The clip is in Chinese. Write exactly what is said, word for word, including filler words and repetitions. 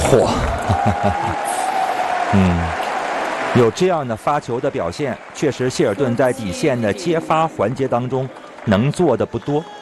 嚯，嗯，有这样的发球的表现，确实谢尔顿在底线的接发环节当中能做的不多。